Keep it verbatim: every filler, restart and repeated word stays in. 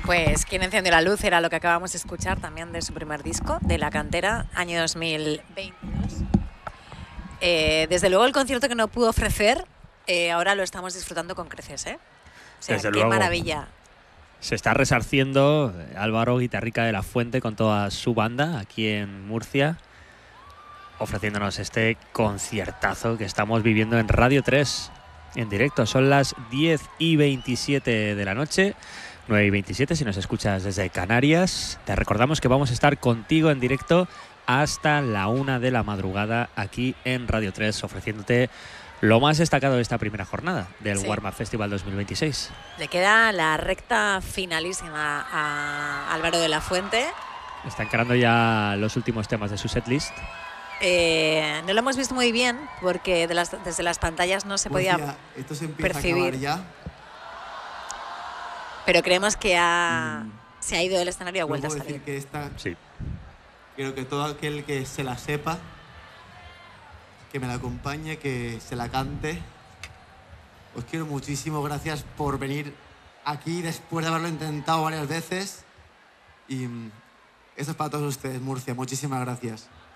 Pues ¿Quién encendió la luz? Era lo que acabamos de escuchar también de su primer disco, de La Cantera, año dos mil veintidós. Eh, desde luego el concierto que no pudo ofrecer, eh, ahora lo estamos disfrutando con creces, ¿eh? O sea, Desde qué luego. maravilla. Se está resarciendo Álvaro Guitarrica de la Fuente con toda su banda aquí en Murcia, ofreciéndonos este conciertazo que estamos viviendo en Radio tres en directo. Son las diez y veintisiete de la noche, nueve y veintisiete si nos escuchas desde Canarias. Te recordamos que vamos a estar contigo en directo hasta la una de la madrugada aquí en Radio tres, ofreciéndote lo más destacado de esta primera jornada del sí. Warm Up Festival dos mil veintiséis. Le queda la recta finalísima a Álvaro de la Fuente. Está encarando ya los últimos temas de su setlist. Eh, no lo hemos visto muy bien porque de las, desde las pantallas no se podía Murcia, esto se empieza percibir. A ya. Pero creemos que ha, mm. se ha ido del escenario y ha vuelto a salir. Decir que esta, sí. Creo que todo aquel que se la sepa, que me la acompañe, que se la cante. Os quiero muchísimo, gracias por venir aquí después de haberlo intentado varias veces. Y eso es para todos ustedes, Murcia. Muchísimas gracias.